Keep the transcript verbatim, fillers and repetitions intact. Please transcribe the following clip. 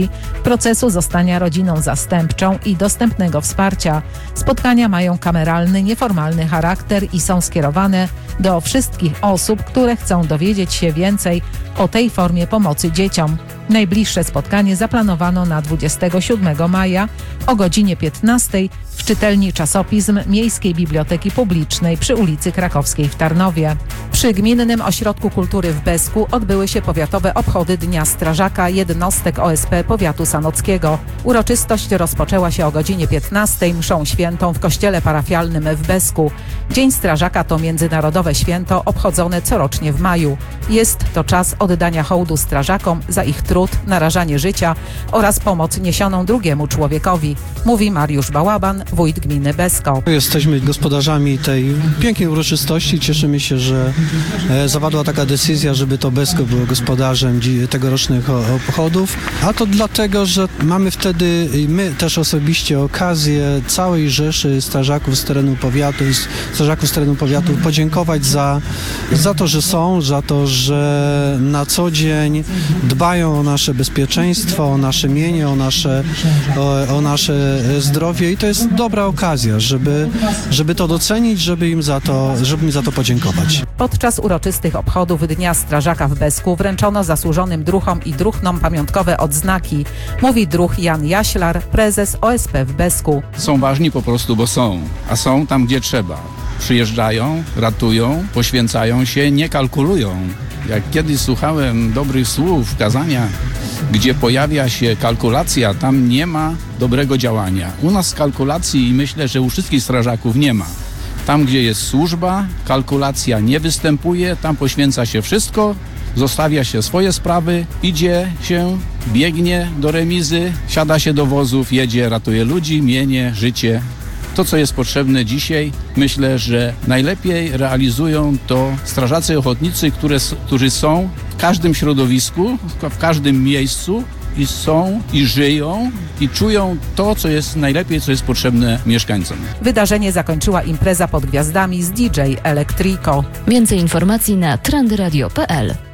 procesu zostania rodziną zastępczą i dostępnego wsparcia. Spotkania mają kameralny, nieformalny charakter i są skierowane do wszystkich osób, które chcą dowiedzieć się więcej o tej formie pomocy dzieciom. Najbliższe spotkanie zaplanowano na dwudziestego siódmego maja o godzinie piętnastej w czytelni Czasopism Miejskiej Biblioteki Publicznej przy ulicy Krakowskiej w Tarnowie. Przy Gminnym Ośrodku Kultury w Besku odbyły się powiatowe obchody Dnia Strażaka jednostek O S P powiatu sanockiego. Uroczystość rozpoczęła się o godzinie piętnastej mszą świętą w kościele parafialnym w Besku. Dzień Strażaka to międzynarodowe święto obchodzone corocznie w maju. Jest to czas oddania hołdu strażakom za ich trud, narażanie życia oraz pomoc niesioną drugiemu człowiekowi, mówi Mariusz Bałaban, wójt gminy Besko. Jesteśmy gospodarzami tej pięknej uroczystości. Cieszymy się, że e, zapadła taka decyzja, żeby to Besko było gospodarzem tegorocznych obchodów. A to dlatego, że mamy wtedy my też osobiście okazję całej rzeszy strażaków z terenu powiatu i strażaków z terenu powiatu podziękować za, za to, że są, za to, że na co dzień dbają o nasze bezpieczeństwo, o nasze mienie, o nasze, o, o nasze zdrowie i to jest dobra okazja, żeby, żeby to docenić, żeby im za to, żeby im za to podziękować. Podczas uroczystych obchodów Dnia Strażaka w Besku wręczono zasłużonym druhom i druhnom pamiątkowe odznaki, mówi druh Jan Jaślar, prezes O S P w Besku. Są ważni po prostu, bo są, a są tam, gdzie trzeba. Przyjeżdżają, ratują, poświęcają się, nie kalkulują. Jak kiedyś słuchałem dobrych słów, kazania, gdzie pojawia się kalkulacja, tam nie ma dobrego działania. U nas kalkulacji i myślę, że u wszystkich strażaków nie ma. Tam, gdzie jest służba, kalkulacja nie występuje, tam poświęca się wszystko, zostawia się swoje sprawy, idzie się, biegnie do remizy, siada się do wozów, jedzie, ratuje ludzi, mienie, życie. To, co jest potrzebne dzisiaj, myślę, że najlepiej realizują to strażacy ochotnicy, które, którzy są w każdym środowisku, w każdym miejscu i są, i żyją, i czują to, co jest najlepiej, co jest potrzebne mieszkańcom. Wydarzenie zakończyła impreza pod gwiazdami z D J Electrico. Więcej informacji na trendyradio kropka p l.